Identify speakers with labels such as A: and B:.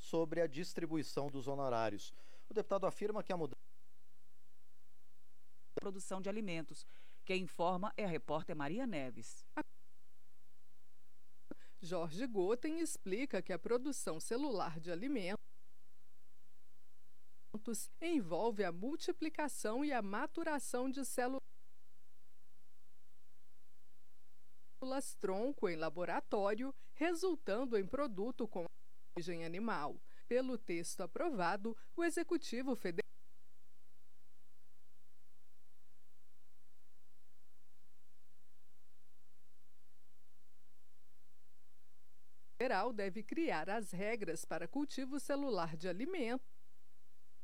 A: sobre a distribuição dos honorários. O deputado afirma que a mudança
B: produção de alimentos. Quem informa é a repórter Maria Neves.
C: Jorge Goten explica que a produção celular de alimentos envolve a multiplicação e a maturação de células tronco em laboratório, resultando em produto com origem animal. Pelo texto aprovado, o Executivo Federal deve criar as regras para cultivo celular de alimentos